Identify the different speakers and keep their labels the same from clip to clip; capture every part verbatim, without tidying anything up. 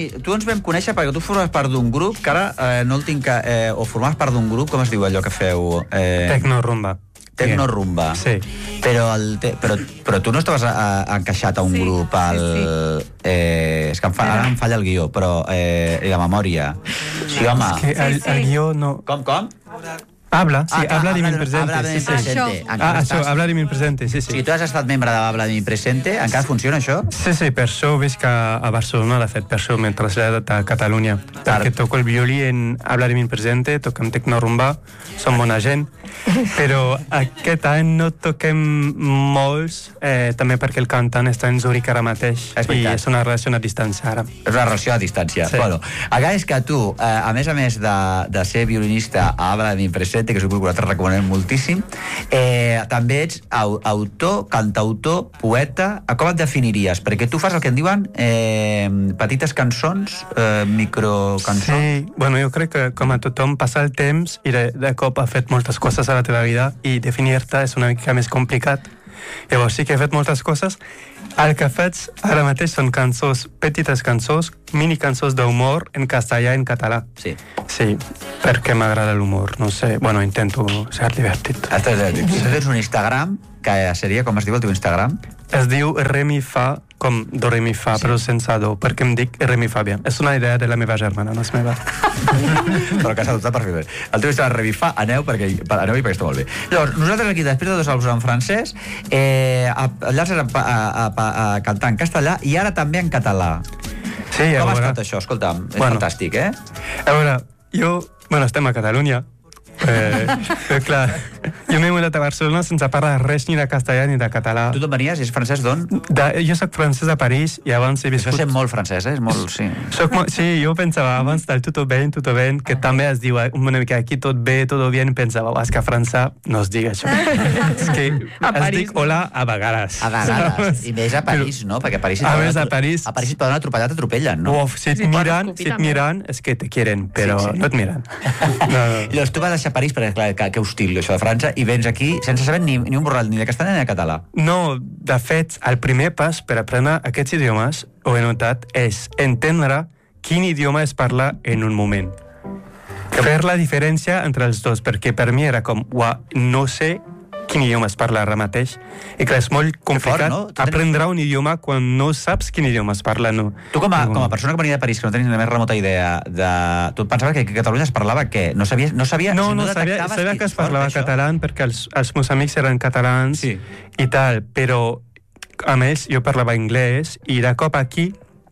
Speaker 1: sí, tu ens vam conèixer perquè tu formes part d'un grup que ara eh, no el tinc... Eh, o formaves part d'un grup, com es diu allò que feu? Eh...
Speaker 2: Tecnorumba.
Speaker 1: Tecnorumba.
Speaker 2: Sí.
Speaker 1: Però, el te... però, però tu no estaves a, a, encaixat a un
Speaker 3: Sí,
Speaker 1: grup al...
Speaker 3: sí, sí.
Speaker 1: Eh, és que em fa, ara em falla el guió, però eh, la memòria. Sí, home.
Speaker 2: Es que
Speaker 3: Sí,
Speaker 2: el,
Speaker 3: sí.
Speaker 2: el guió no...
Speaker 1: Com, com?
Speaker 2: Habla, sí,
Speaker 1: Ah, clar,
Speaker 2: habla de mi
Speaker 1: habla-
Speaker 2: presente.
Speaker 1: habla de
Speaker 2: sí,
Speaker 1: mi
Speaker 2: sí.
Speaker 1: presente.
Speaker 3: Això.
Speaker 1: Encara
Speaker 2: Ah, això,
Speaker 1: estàs-
Speaker 2: habla de mi presente, sí,
Speaker 1: Si
Speaker 2: sí.
Speaker 1: tu has estat membre de Habla de mi presente, encara funciona això?
Speaker 2: Sí, sí, per això visc a, a Barcelona, de fet, per això m'he traslladat a Catalunya. Perquè toco el violí en Habla de mi presente, toquem Tecnorumba, som bona gent, però aquest any no toquem molts, eh, també perquè el cantant està en Zurich ara mateix,
Speaker 1: És
Speaker 2: i
Speaker 1: veritat.
Speaker 2: és una relació a distància ara.
Speaker 1: És una relació a distància.
Speaker 2: Sí.
Speaker 1: Bueno, el cas és que tu, eh, a més a més de, de ser violinista a Habla de mi presente, que suposo que nosaltres recomanem moltíssim, eh, també ets au, autor, cantautor, poeta. Com et definiries? Perquè tu fas el que en diuen eh, petites cançons, eh, microcançons.
Speaker 2: Sí, bueno, jo crec que com a tothom passa el temps i de, de cop ha fet moltes coses a la teva vida i definir-te és una mica més complicat. Llavors sí que he fet moltes coses. El que faig ara mateix són cançons, petites cançons, mini cançons d'humor en castellà i en català.
Speaker 1: Sí.
Speaker 2: Sí, perquè m'agrada l'humor, no sé, bueno, intento ser divertit.
Speaker 1: Estàs, tu tens un Instagram, que seria, com es diu el teu Instagram?
Speaker 2: Es diu Re Mi Fa, com do re mi fa, sí. Però sense do, perquè em dic Re Mi Fa bien. És una idea de la meva germana, no és meva.
Speaker 1: Però que s'ha adoptat perfectament. El teu Instagram Revifà, aneu perquè, aneu perquè està molt bé. Llavors, nosaltres aquí, després de dos àlbums en francès, eh, allà a, a, a, a cantar en castellà i ara també en català.
Speaker 2: Sí,
Speaker 1: Com
Speaker 2: a
Speaker 1: ha
Speaker 2: veure,
Speaker 1: estat això? Escolta'm, és
Speaker 2: Bueno.
Speaker 1: fantàstic, eh?
Speaker 2: a veure, jo, bueno, estem a Catalunya, eh, però clar, jo m'he mudat a Barcelona sense parlar res ni de castellà ni de català.
Speaker 1: Tu d'on venies? És francès d'on?
Speaker 2: De, jo soc francès de París i abans he
Speaker 1: Això
Speaker 2: viscut...
Speaker 1: és molt francès, eh? És molt... Sí.
Speaker 2: Soc molt, sí, jo pensava abans del tutto ben, tutto ben, que també es diu una mica aquí tot bé, tot bien, pensava, oh, és que a França no es diga això. És que
Speaker 3: A
Speaker 2: es
Speaker 3: París,
Speaker 2: dic hola a vegades.
Speaker 1: A vegades. I més a París, no? Perquè a París... si et
Speaker 2: A
Speaker 1: poden
Speaker 2: més, a
Speaker 1: atro-
Speaker 2: París-
Speaker 1: A París si et poden atropellar, t'atropellen, no?
Speaker 2: Uf, si et
Speaker 3: Sí,
Speaker 2: miren,
Speaker 3: pots
Speaker 2: si et
Speaker 3: escopir
Speaker 2: miren, és que te quieren, però
Speaker 1: Sí, sí.
Speaker 2: no et miren. No, no.
Speaker 1: I llavors tu vas deixar París, perquè clar, que, que hostil això de França, i vens aquí sense saber ni, ni un borral ni de castellà ni de català.
Speaker 2: No, de fet, el primer pas per aprendre aquests idiomes, ho he notat, és entendre quin idioma es parla en un moment. Fer la diferència entre els dos, perquè per mi era com, uah, no sé quin idioma es parla ara mateix, i que és molt complicat
Speaker 1: no? Tu tens-
Speaker 2: aprendre un idioma quan no saps quin idioma es parla, no.
Speaker 1: Tu, com a, com a persona que venia de París, que no tenies ni la més remota idea de... Tu et pensaves que a Catalunya es parlava què? No sabia... No, sabia,
Speaker 2: No,
Speaker 1: si
Speaker 2: no, sabia,
Speaker 1: detectaves
Speaker 2: sabia que es
Speaker 1: fort,
Speaker 2: parlava
Speaker 1: això?
Speaker 2: català perquè els, els meus amics eren catalans
Speaker 1: Sí.
Speaker 2: i tal, però a més jo parlava anglès i de cop aquí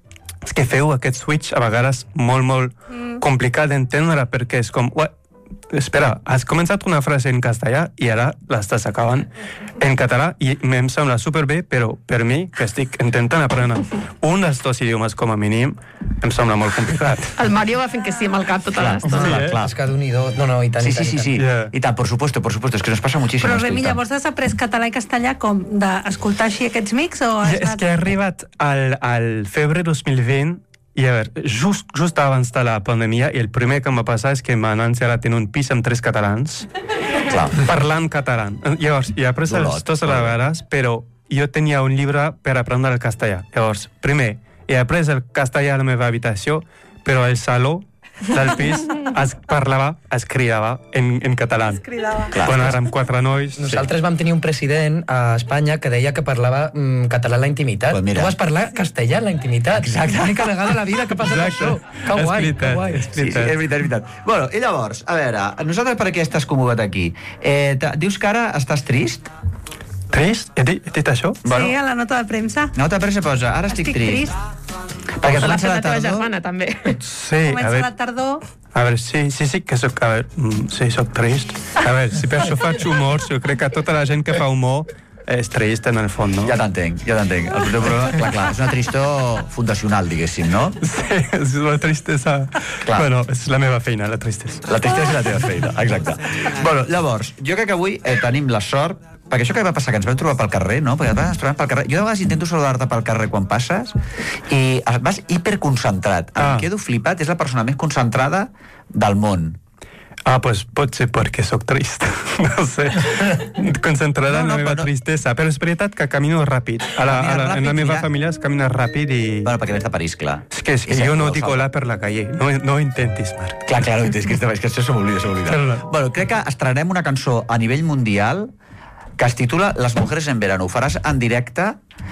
Speaker 2: és que feu aquest switch a vegades molt, molt mm. complicat d'entendre perquè és com, uah, espera, has començat una frase en castellà i ara l'estàs acabant en català i em sembla superbé, però per mi, que estic intentant aprendre un dels dos idiomes com a mínim, em sembla molt complicat.
Speaker 3: El Mario va fent que sí amb el cap tota
Speaker 1: Clar,
Speaker 3: l'estona.
Speaker 1: clar,
Speaker 2: eh?
Speaker 1: clar.
Speaker 4: És que d'un i do... No, no, i tant,
Speaker 1: Sí,
Speaker 4: i tant,
Speaker 1: sí, sí,
Speaker 4: i tant.
Speaker 1: sí.
Speaker 2: Yeah.
Speaker 1: I tant, por supuesto, por supuesto. És que nos passa muchísimo.
Speaker 3: Però
Speaker 1: esto,
Speaker 3: Remi,
Speaker 1: i tant.
Speaker 3: llavors has après català i castellà com? D'escoltar així aquests mics o has
Speaker 2: És que he arribat al, al febrer dos mil vint i a veure, just, just abans de la pandèmia, i el primer que em va passar és que m'han encerrat en un pis amb tres catalans
Speaker 1: Clar.
Speaker 2: parlant català. Llavors, he après els
Speaker 1: Dolot,
Speaker 2: dos a la vegades, però jo tenia un llibre per aprendre el castellà. Llavors, primer, he après el castellà a la meva habitació, però al saló del pis es parlava, es cridava en, en català. Es
Speaker 3: cridava.
Speaker 1: Clar.
Speaker 2: Quan érem quatre nois...
Speaker 4: Nosaltres vam tenir un president a Espanya que deia que parlava mm, català a la intimitat.
Speaker 1: Pues mira.
Speaker 4: Tu vas parlar castellà a la intimitat.
Speaker 1: Exacte.
Speaker 4: L'única vegada a la vida que passa
Speaker 2: Exacte.
Speaker 4: això. Que
Speaker 2: És
Speaker 4: guai, que
Speaker 2: veritat.
Speaker 4: guai.
Speaker 2: És
Speaker 1: Sí, sí, és veritat, és veritat. Bueno, i llavors, a veure, nosaltres per què estàs convocat aquí? Eh, te- dius que ara estàs trist?
Speaker 2: Trist? He dit, he dit això?
Speaker 3: Sí, a la nota de premsa.
Speaker 1: No te pressa posa, ara estic,
Speaker 3: Estic trist.
Speaker 1: Perquè
Speaker 3: Se l'ha
Speaker 1: comença
Speaker 3: fet
Speaker 1: la
Speaker 3: la teva
Speaker 1: tardor.
Speaker 3: germana, també.
Speaker 2: Sí, a
Speaker 3: Comença
Speaker 2: veure...
Speaker 3: la tardor.
Speaker 2: A veure, sí, sí, sí que soc... A veure, mm, sí, soc trist. A veure, si per això faig humor, jo crec que tota la gent que fa humor és trist en el fons, no?
Speaker 1: Ja t'entenc, ja t'entenc. El teu problema, clar, clar, és una tristor fundacional, diguéssim, no?
Speaker 2: Sí, és la tristesa...
Speaker 1: Clar.
Speaker 2: Bueno, és la meva feina, la tristesa.
Speaker 1: La tristesa és la teva feina, exacte. Bueno, llavors, jo crec que avui eh, tenim la sort, perquè això que va passar, que ens vam trobar pel carrer, no? Perquè ens trobem pel carrer. Jo de vegades intento saludar-te pel carrer quan passes i vas hiperconcentrat. Em
Speaker 2: Ah.
Speaker 1: quedo flipat, és la persona més concentrada del món.
Speaker 2: Ah, pues pot ser perquè sóc trist. No sé. Concentrada
Speaker 1: No,
Speaker 2: en
Speaker 1: no,
Speaker 2: la meva
Speaker 1: però no.
Speaker 2: tristesa. Però és veritat que camino ràpid. A la, a
Speaker 1: Camines
Speaker 2: la,
Speaker 1: ràpid,
Speaker 2: en la meva
Speaker 1: mira.
Speaker 2: família es camina ràpid i...
Speaker 1: Bueno, perquè vens de París, clar.
Speaker 2: És que, és que
Speaker 1: I
Speaker 2: jo no
Speaker 1: sempre
Speaker 2: dic
Speaker 1: ho
Speaker 2: hola per la calle. No, no intentis, Marc.
Speaker 1: Clar, clar, és que, és que això se m'oblida, se m'oblida.
Speaker 2: Perdona.
Speaker 1: Bueno, crec que estrenarem una cançó a nivell mundial que es titula Las mujeres en verano. Ho faràs en directe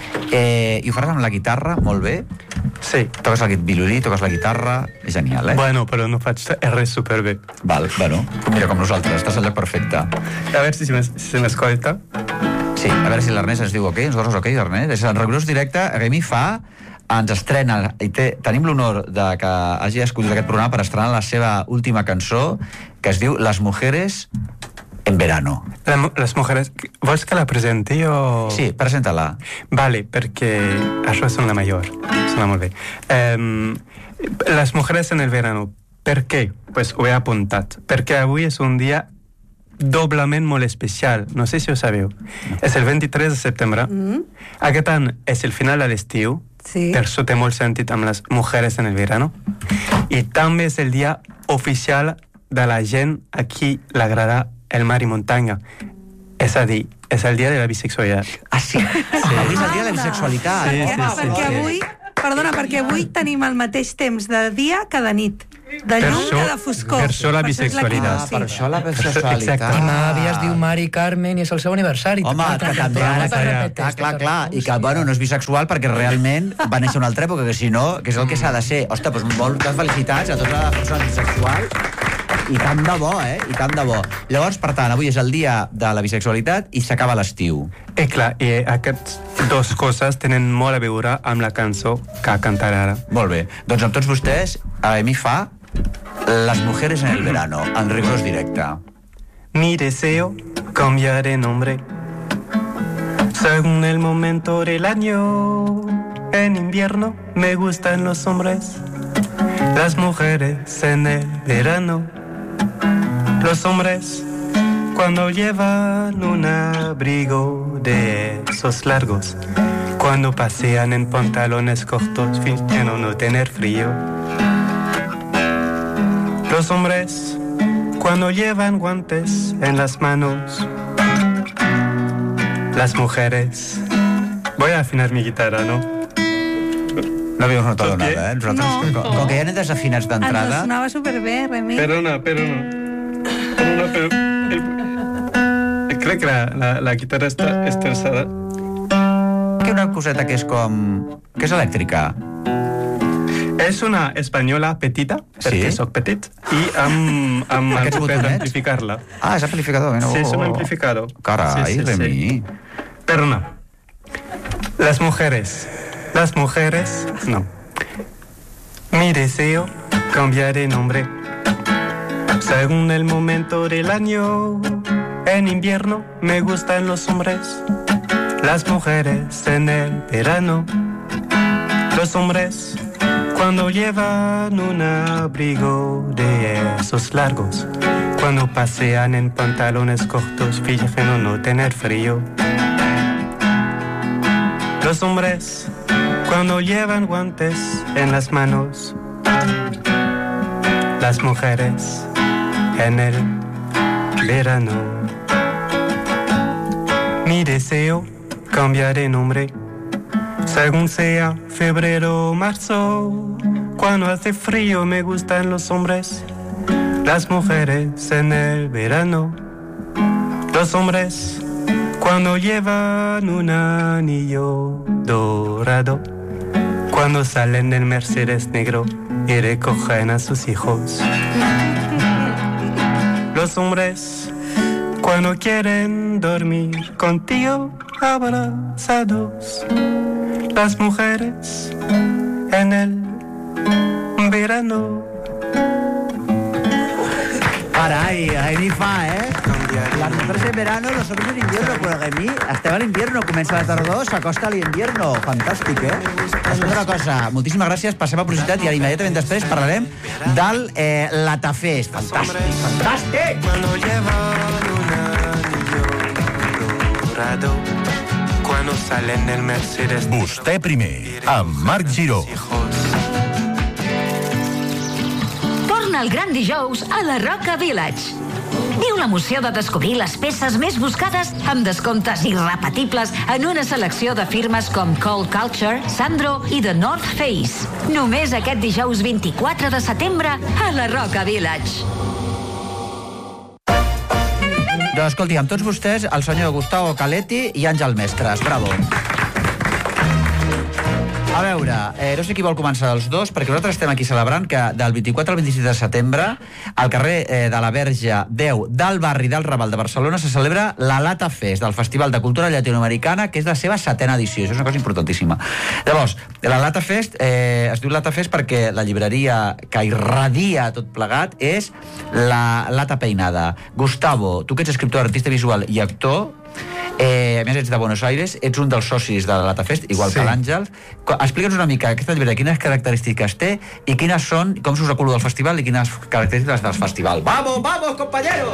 Speaker 1: eh, i ho faràs amb la guitarra, molt bé.
Speaker 2: Sí.
Speaker 1: Toques el violí, toques la guitarra, és genial, eh?
Speaker 2: Bueno, però no faig res superbé.
Speaker 1: Val, bueno, mira, com nosaltres, estàs al lloc perfecte.
Speaker 2: A veure si, si se m'escolta.
Speaker 1: Sí, a veure si l'Ernest ens diu ok, nosaltres ok, Ernest. És en rigorós directe, Remi fa, ens estrena, i té, tenim l'honor de que hagi escollit aquest programa per estrenar la seva última cançó, que es diu Las mujeres en verano.
Speaker 2: La, les mujeres... Vols que la presenti o...?
Speaker 1: Sí, presenta-la.
Speaker 2: Vale, perquè això sona major. Sona molt bé. Um, les mujeres en el verano. Per què? Pues ho he apuntat. Perquè avui és un dia doblement molt especial. No sé si ho sabeu. No. És el vint-i-tres de setembre. Mm. Aquest any és el final de l'estiu.
Speaker 3: Sí.
Speaker 2: Per això té molt sentit amb les mujeres en el verano. I també és el dia oficial de la gent a qui l'agrada el mar i muntanya. És a dir, és el dia de la bisexualitat.
Speaker 1: Ah, sí? sí. Avui és el dia de la bisexualitat.
Speaker 2: Sí,
Speaker 3: Perquè,
Speaker 2: sí, sí,
Speaker 3: perquè
Speaker 2: sí.
Speaker 3: avui, perdona, perquè avui tenim el mateix temps de dia que de nit. De
Speaker 2: Per
Speaker 3: llum
Speaker 2: això-
Speaker 3: que de foscor.
Speaker 2: per això la
Speaker 3: això és
Speaker 2: bisexualitat.
Speaker 1: Ah,
Speaker 3: sí.
Speaker 1: per això la bisexualitat.
Speaker 2: Exacte.
Speaker 4: I m'avi es diu Mari Carmen i és el seu aniversari.
Speaker 1: Home, que també ara...
Speaker 2: Tot allà.
Speaker 1: Clar, clar, clar. I que, bueno, no és bisexual perquè realment va néixer una altra època, que si no, que és el que s'ha de ser. Ostres, doncs moltes felicitats a totes les persones bisexuals. I tant de bo, eh? I tant de bo. Llavors, per tant, avui és el dia de la bisexualitat i s'acaba l'estiu.
Speaker 2: I clar, i aquestes dues coses tenen molt a veure amb la cançó que cantaré ara.
Speaker 1: Molt bé. Doncs amb tots vostès, a mi fa Las mujeres en el verano, en rigorós directe.
Speaker 2: Mi deseo cambiar de nombre según el momento del año. En invierno me gustan los hombres, las mujeres en el verano. Los hombres cuando llevan un abrigo de esos largos, cuando pasean en pantalones cortos fingiendo no tener frío. Los hombres cuando llevan guantes en las manos. Las mujeres... Voy a afinar mi guitarra, ¿no?
Speaker 1: No havíem notat
Speaker 2: Tot bé?
Speaker 1: nada, eh? Nosaltres,
Speaker 3: No.
Speaker 1: com, com que ja anem desafinats
Speaker 3: Ens
Speaker 1: d'entrada...
Speaker 3: sonava superbé, Remi.
Speaker 2: Perdona, perdona. Perdona, pero... El... Crec que la, la, la guitarra està estressada.
Speaker 1: Que una coseta que és com... que és elèctrica.
Speaker 2: És una espanyola petita, perquè
Speaker 1: Sí?
Speaker 2: sóc petit, i amb, amb
Speaker 1: Aquests
Speaker 2: el per
Speaker 1: botonets?
Speaker 2: amplificar-la.
Speaker 1: Ah, és amplificador. No?
Speaker 2: Sí, és un amplificador.
Speaker 1: Carai,
Speaker 2: Sí, sí, sí.
Speaker 1: Remi.
Speaker 2: Perdona. Las mujeres. Las mujeres. No. Mi deseo cambiar de nombre según el momento del año. En invierno me gustan los hombres, las mujeres en el verano. Los hombres cuando llevan un abrigo de esos largos, cuando pasean en pantalones cortos fingiendo no tener frío. Los hombres cuando llevan guantes en las manos. Las mujeres en el verano. Mi deseo cambiar de nombre según sea febrero o marzo. Cuando hace frío me gustan los hombres, las mujeres en el verano. Los hombres cuando llevan un anillo dorado, cuando salen del Mercedes negro y recogen a sus hijos. Los hombres cuando quieren dormir contigo abrazados. Las mujeres en el verano.
Speaker 1: Carai, Remi fa, eh? Las mujeres en verano, nosotros en invierno, però Remi, estem a l'invierno, comença la tardor, s'acosta a l'invierno. Fantàstic, eh? Escolta una cosa, moltíssimes gràcies, passem a publicitat i ara immediatament després parlarem del eh, Latafest. Fantàstic, fantàstic!
Speaker 2: Cuando llevan un anillo dorado, cuando salen del Mercedes negro.
Speaker 5: Vostè primer, amb Marc Giró.
Speaker 6: Torna
Speaker 5: el gran dijous a la Roca Village. Viu l'emoció de descobrir les peces més buscades amb descomptes irrepetibles en una selecció de firmes com Cold Culture, Sandro i The North Face. Només aquest dijous vint-i-quatre de setembre a la Roca Village.
Speaker 1: Doncs escolti, amb tots vostès, el senyor Gustavo Caletti i Àngel Mestres. Bravo. A veure, eh, no sé qui vol començar dels dos, perquè nosaltres estem aquí celebrant que del vint-i-quatre al vint-i-sis de setembre al carrer eh, de la Verge deu del barri del Raval de Barcelona se celebra la Lata Fest, del Festival de Cultura Llatinoamericana, que és la seva setena edició. Això és una cosa importantíssima. Llavors, la Lata Fest eh, es diu Lata Fest perquè la llibreria que irradia tot plegat és la Lata Peinada. Gustavo, tu que ets escriptor, artista visual i actor, Eh, a més ets de Buenos Aires, ets un dels socis de la Lata Fest, igual sí. que l'Àngel. Explica'ns una mica aquesta llibreria, quines característiques té i quines són, com s'usa el del festival i quines característiques del festival. Vamos, vamos, compañeros!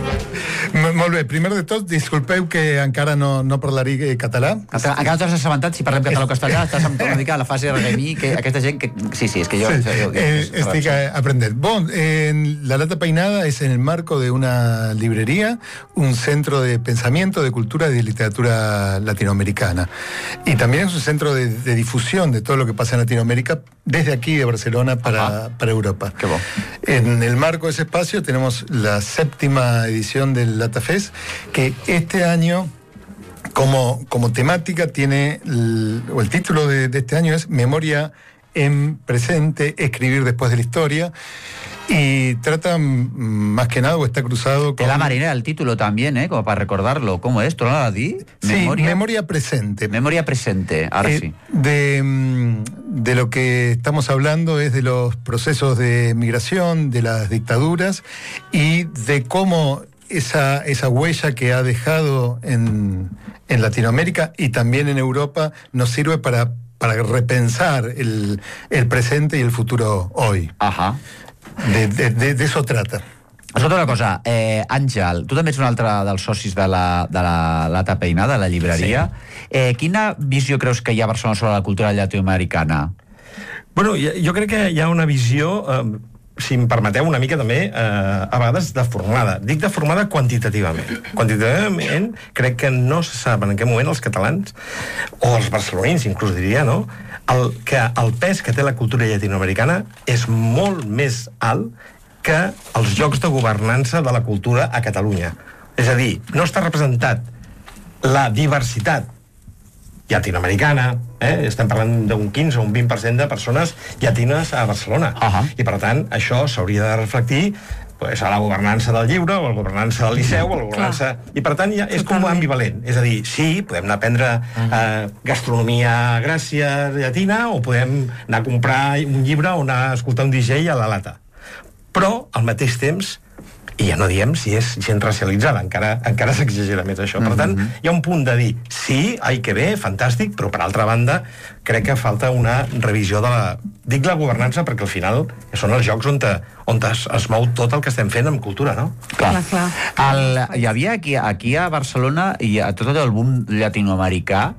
Speaker 6: Molt bé, primer de tot, disculpeu que encara no, no parlaré català.
Speaker 1: Encara, encara no t'has assabentat si parlem català o castellà, estàs una mica a la fase reggae, que aquesta gent que... Sí, sí, és que jo...
Speaker 6: Sí,
Speaker 1: jo, jo
Speaker 6: eh, estic aprenent. Bon, eh, la Lata Peinada es en el marco de una librería, un centro de pensamiento, de cultura y de literatura latinoamericana. Y también es un centro de, de difusión de todo lo que pasa en Latinoamérica, desde aquí de Barcelona para, para Europa.
Speaker 1: Qué bueno.
Speaker 6: En el marco de ese espacio tenemos la séptima edición del Lata Fest, que este año como, como temática tiene, el, o el título de, de este año es Memoria en presente, escribir después de la historia. Y trata más que nada, o está cruzado con...
Speaker 1: De la marinera, el título también, ¿eh? Como para recordarlo. ¿Cómo es? ¿Tú no la di?
Speaker 6: Sí, memoria, memoria presente.
Speaker 1: Memoria presente, ahora eh, sí.
Speaker 6: De, de lo que estamos hablando es de los procesos de migración, de las dictaduras y de cómo esa, esa huella que ha dejado en, en Latinoamérica y también en Europa nos sirve para, para repensar el, el presente y el futuro hoy.
Speaker 1: Ajá.
Speaker 6: De, de, de, de eso trata.
Speaker 1: Escolta una cosa, eh, Àngel, tu també ets un altre dels socis de la, de la Lata Peinada, de la llibreria. Sí. Eh, quina visió creus que hi ha a Barcelona sobre la cultura llatinoamericana?
Speaker 7: Bueno, jo crec que hi ha una visió, eh, si em permeteu, una mica també, eh, a vegades deformada. Dic deformada quantitativament. Quantitativament crec que no se sap en què moment els catalans, o els barcelonins inclús diria, no?, el, que el pes que té la cultura llatinoamericana és molt més alt que els jocs de governança de la cultura a Catalunya. És a dir, no està representat la diversitat llatinoamericana, eh? Estem parlant d'un quinze o un vint per cent de persones llatines a Barcelona. Uh-huh. I per tant, això s'hauria de reflectir pues, a la governança del llibre, o a la governança del Liceu, o a la governança... Clar. I per tant ja és com ambivalent. És a dir, sí, podem anar a prendre eh, gastronomia a Gràcia llatina, o podem anar a comprar un llibre o anar a escoltar un D J a la Lata. Però, al mateix temps, i ja no diem si és gent racialitzada, encara, encara s'exagera més això. Per tant, hi ha un punt de dir, sí, ai, que bé, fantàstic, però per altra banda, crec que falta una revisió de la... Dic la governança perquè al final són els jocs on, te, on es, es mou tot el que estem fent amb cultura, no?
Speaker 1: Clar, clar. El, hi havia aquí, aquí a Barcelona, i a tot el boom llatinoamericà,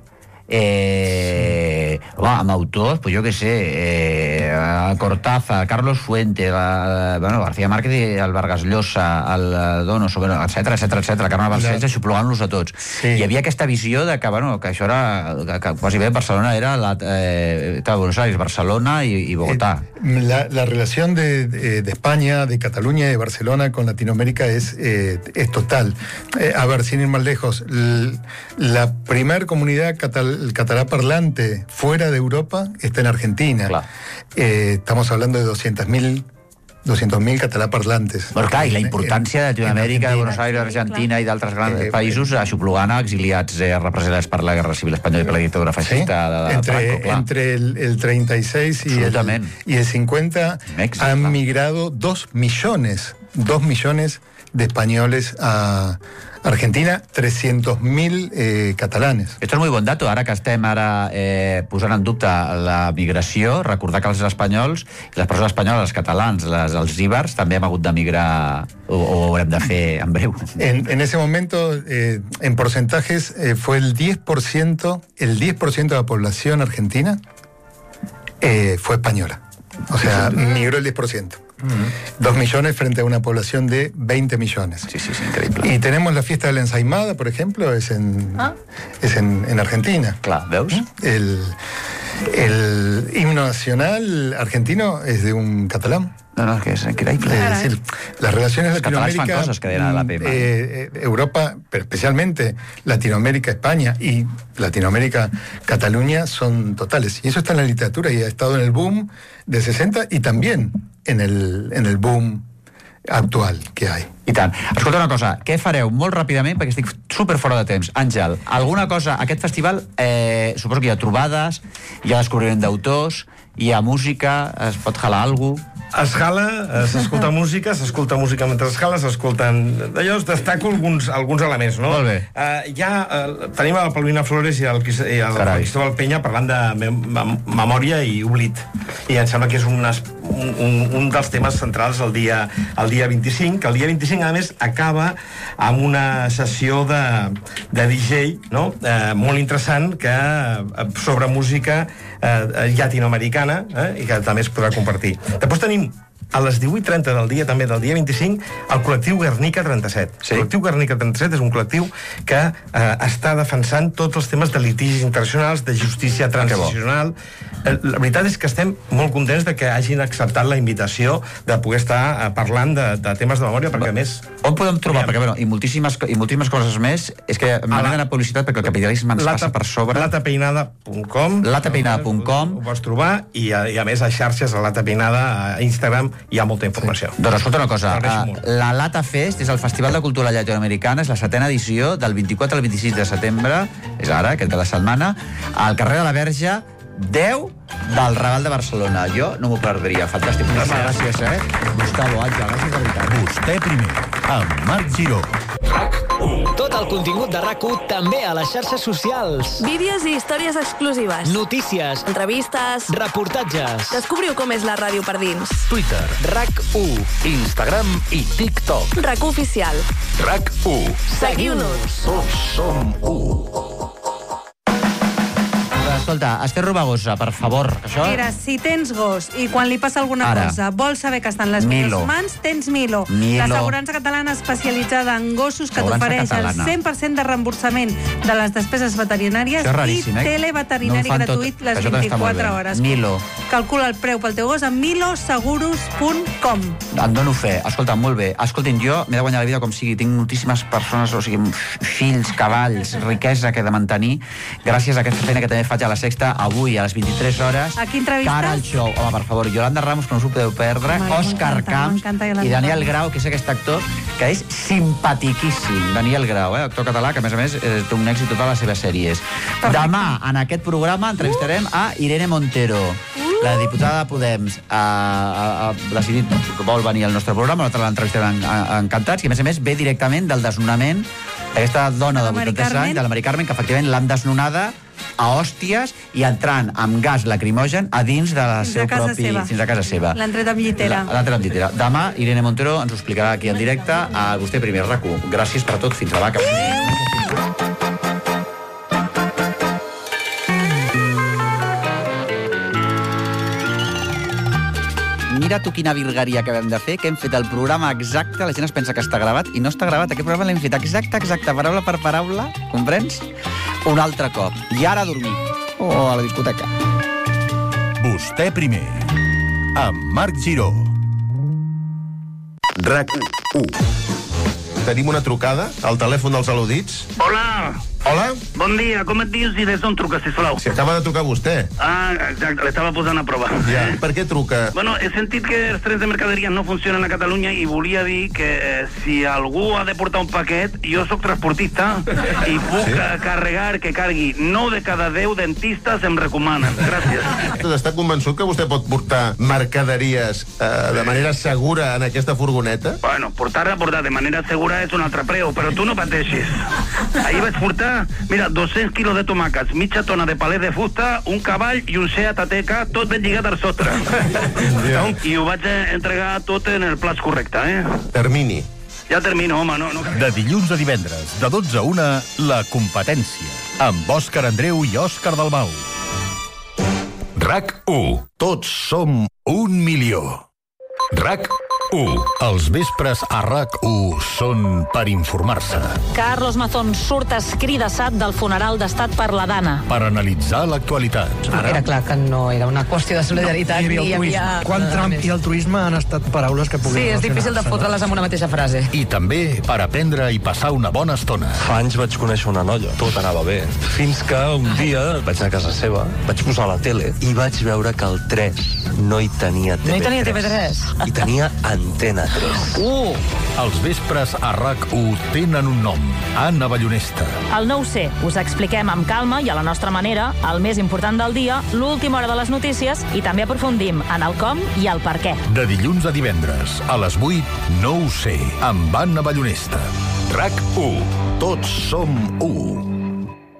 Speaker 1: Eh, sí. home, amb autors, pues jo què sé, eh, Cortázar, Carlos Fuente, la, bueno, García Márquez i el Vargas Llosa, el Donoso, bueno, etcètera, etcètera, etcètera, Carme Balcells, aixoplugant-los a tots. Sí. Hi havia aquesta visió de que, bueno, que això era, que, que quasi bé Barcelona era la, eh, Buenos Aires, Barcelona y, y Bogotá.
Speaker 6: Eh, la, la relación de, de, de España, de Cataluña y de Barcelona con Latinoamérica es, eh, es total. Eh, a ver, sin ir más lejos, l, la primer comunidad catalana el catalán parlante fuera de Europa está en Argentina. Claro. Eh, estamos hablando de doscientos mil català parlantes.
Speaker 1: Però clar, i la importància de Latinoamèrica, de Buenos Aires, Argentina i d'altres grans eh, països aixoplugant a exiliats eh, represaliats per la Guerra Civil Espanyola i per la dictadura feixista sí? de, de
Speaker 6: entre,
Speaker 1: Franco, clar.
Speaker 6: Entre el, el treinta y seis y el, y el cincuenta México, han clar. migrado dos millones, dos millones de españoles a Argentina, trescientos mil eh, catalanes.
Speaker 1: Esto es muy bon dato, ara que estem ara eh, posant en dubte la migració, recordar que els espanyols, les persones espanyoles, els catalans, les, els íbers, també hem hagut de migrar, o, o ho haurem de fer en breu.
Speaker 6: En, en ese momento, eh, en porcentajes, eh, fue el diez por ciento, el diez por ciento de la población argentina eh, fue española. O sea, migró el diez por ciento. Dos millones frente a una población de veinte millones.
Speaker 1: Sí, sí, sí, increïble.
Speaker 6: Y tenemos la fiesta de la ensaimada, por ejemplo, es en,
Speaker 3: Ah.
Speaker 6: es en, en Argentina.
Speaker 1: Clar, veus?
Speaker 6: El, el himno nacional argentino es de un catalán.
Speaker 1: No, no, que és increïble.
Speaker 6: Es decir, las relaciones
Speaker 1: Els catalans fan
Speaker 6: Latinoamérica,
Speaker 1: coses que deien a la P M.
Speaker 6: eh, eh, Europa, pero especialmente Latinoamérica, España y Latinoamérica, Cataluña son totales. Y eso está en la literatura y ha estado en el boom de sesenta y también en el, en el boom actual que hay.
Speaker 1: I tant. Escolta una cosa, què fareu molt ràpidament, perquè estic super fora de temps. Àngel, alguna cosa, aquest festival, eh, suposo que hi ha trobades, hi ha descobriment d'autors, hi ha música, es pot jalar alguna cosa...
Speaker 7: Es jala, s'escolta música, s'escolta música mentre es jala, s'escolten... D'allò es destaco alguns, alguns elements, no?
Speaker 1: Molt bé.
Speaker 7: Uh, ja uh, tenim a la Paulina Flores i el, i el Cristóbal Peña parlant de mem mem memòria i oblit. I em sembla que és un, un, un dels temes centrals el dia, el dia vint-i-cinc, que el dia vint-i-cinc, a més, acaba amb una sessió de, de D J, no? Uh, molt interessant, que uh, sobre música uh, llatinoamericana, eh? I que també es podrà compartir. Després tenim a les divuit trenta del dia, també del dia vint-i-cinc, el col·lectiu Guernica trenta-set.
Speaker 1: Sí.
Speaker 7: El col·lectiu Guernica trenta-set és un col·lectiu que eh, està defensant tots els temes de litigis internacionals, de justícia transicional. Eh, la veritat és que estem molt contents de que hagin acceptat la invitació de poder estar eh, parlant de, de temes de memòria, perquè a més...
Speaker 1: On podem trobar? Perquè, bueno, i moltíssimes, i moltíssimes coses més, és que m'ha
Speaker 7: la-
Speaker 1: d'anar publicitat perquè el capitalisme ens passa per sobre.
Speaker 7: latapeinada punt com
Speaker 1: latapeinada punt com.
Speaker 7: Ho pots trobar, i, i a més a xarxes, a Latapeinada, a Instagram, hi ha molta informació.
Speaker 1: Sí. Doncs escolta una cosa,
Speaker 7: T'agraeixo
Speaker 1: uh,
Speaker 7: molt.
Speaker 1: la Lata Fest és el Festival de Cultura Llatinoamericana, és la setena edició del vint-i-quatre al vint-i-sis de setembre, és ara, aquest de la setmana, al carrer de la Verge, deu del Raval de Barcelona. Jo no m'ho perdria. Fantàstic. Moltíssimes gràcies, eh? Gustavo, Àngel, gràcies de veritat.
Speaker 8: Vostè primer, amb Marc Giró.
Speaker 9: Tot el contingut de R A C u també a les xarxes socials.
Speaker 10: Vídeos i històries exclusives.
Speaker 9: Notícies,
Speaker 10: Entrevistes.
Speaker 9: reportatges.
Speaker 10: Descobriu com és la ràdio per dins.
Speaker 8: Twitter,
Speaker 9: R A C u.
Speaker 8: Instagram i TikTok.
Speaker 10: R A C u Oficial.
Speaker 8: R A C u.
Speaker 10: Seguiu-nos.
Speaker 8: Tots som u.
Speaker 1: Escolta, Esther Robagosa, per favor, això...
Speaker 3: Mira, si tens gos i quan li passa alguna
Speaker 1: Ara.
Speaker 3: cosa vols saber que estan les
Speaker 1: Milo.
Speaker 3: millors mans, tens Milo.
Speaker 1: Milo.
Speaker 3: L'assegurança catalana especialitzada en gossos que
Speaker 1: Assegurança
Speaker 3: t'ofereix el
Speaker 1: catalana.
Speaker 3: cent per cent de reemborsament de les despeses veterinàries
Speaker 1: Això és raríssim,
Speaker 3: i
Speaker 1: eh?
Speaker 3: televeterinari
Speaker 1: No ho fan tot.
Speaker 3: gratuït les
Speaker 1: Això també està molt
Speaker 3: vint-i-quatre
Speaker 1: bé.
Speaker 3: hores.
Speaker 1: Milo.
Speaker 3: Calcula el preu pel teu gos a miloseguros punt com.
Speaker 1: En dono fe. Escolta, molt bé. Escoltin, jo m'he de guanyar la vida com sigui. Tinc moltíssimes persones, o sigui, fills, cavalls, riquesa que he de mantenir. Gràcies a aquesta feina que també faig a la Sexta, avui a les vint-i-tres hores.
Speaker 3: A qui entrevistes?
Speaker 1: Cara al show. Home, per favor, Yolanda Ramos, que no us ho podeu perdre.
Speaker 3: Home,
Speaker 1: Òscar
Speaker 3: m'encanta,
Speaker 1: Camps
Speaker 3: m'encanta Yolanda
Speaker 1: i Daniel
Speaker 3: Ramos.
Speaker 1: Grau, que és aquest actor que és simpatiquíssim. Daniel Grau, eh? Actor català, que a més a més eh, té un èxit totes les seves sèries. Demà, en aquest programa, entrevistarem a Irene Montero, la diputada de Podem, ha, ha, ha decidit que vol venir al nostre programa, nosaltres l'entrevistarem en- en- encantats, i a més a més ve directament del desnonament d'aquesta dona de
Speaker 3: De la Mari
Speaker 1: vuitanta-tres anys,
Speaker 3: Carmen.
Speaker 1: de la Mari Carmen, que efectivament l'han desnonada a hòsties i entrant amb gas lacrimogen a dins de la
Speaker 3: Fins
Speaker 1: seu
Speaker 3: a casa
Speaker 1: propi...
Speaker 3: seva.
Speaker 1: Fins a casa seva.
Speaker 3: L'han tret amb llitera.
Speaker 1: La- L'han tret amb llitera. Demà Irene Montero ens ho explicarà aquí en directe a Vostè Primer, R A C u. Gràcies per tot. Fins demà. Que Mira tu quina virgueria que vam de fer, que hem fet el programa exacte, la gent es pensa que està gravat, i no està gravat. Aquest programa l'hem fet exacte, exacte, paraula per paraula, comprens? Un altre cop. I ara a dormir. O a la discoteca.
Speaker 8: Vostè primer, amb Marc Giró.
Speaker 11: R A C u. Tenim una trucada al telèfon dels al·ludits.
Speaker 12: Hola,
Speaker 11: Hola?
Speaker 12: bon dia, com et dius i des d'on truques, sisplau?
Speaker 11: Si acaba de trucar vostè.
Speaker 12: Ah, exacte, l'estava posant a prova.
Speaker 11: Ja. Per què truca?
Speaker 12: Bueno, he sentit que els trens de mercaderies no funcionen a Catalunya i volia dir que eh, si algú ha de portar un paquet, jo sóc transportista i puc
Speaker 11: Sí?
Speaker 12: sí? carregar que cargui nou de cada deu dentistes em recomanen. Gràcies.
Speaker 11: Està convençut que vostè pot portar mercaderies eh, de manera segura en aquesta furgoneta?
Speaker 12: Bueno, portar-la portar de manera segura és un altre preu, però tu no pateixis. Ahir vaig portar, mira, dos-cents quilos de tomàquets, mitja tona de palets de fusta, un cavall i un Seat Ateca, tot ben lligat al sostre.
Speaker 11: Ja.
Speaker 12: I ho vaig eh, entregar tot en el plaç correcte, eh?
Speaker 11: Termini.
Speaker 12: Ja termino, home, no... no...
Speaker 8: De dilluns a divendres, de dotze a una, La Competència, amb Òscar Andreu i Òscar Dalmau. R RAC u. Tots som un milió. RAC u. Els vespres a RAC u són per informar-se.
Speaker 13: Carlos Mazón surt escridassat del funeral d'estat per la Dana.
Speaker 8: Per analitzar l'actualitat.
Speaker 14: Era clar que no era una qüestió de solidaritat.
Speaker 15: No, hi havia Quan Trump i altruisme han estat paraules que puguin
Speaker 14: Sí, és difícil de fotre-les amb una mateixa frase.
Speaker 8: I també per aprendre i passar una bona estona.
Speaker 16: Fa anys vaig conèixer una noia, tot anava bé. Fins que un dia vaig anar a casa seva, vaig posar la tele i vaig veure que el tres no hi tenia T V tres.
Speaker 14: No hi tenia T V tres?
Speaker 16: I tenia Antena tres.
Speaker 14: Uh!
Speaker 8: Els vespres a RAC u tenen un nom. Anna Ballonesta.
Speaker 13: El no ho sé, us expliquem amb calma i a la nostra manera el més important del dia, l'última hora de les notícies i també aprofundim en el com i el per què.
Speaker 8: De dilluns a divendres, a les vuit, no ho sé, amb Anna Ballonesta. RAC u. Tots som u.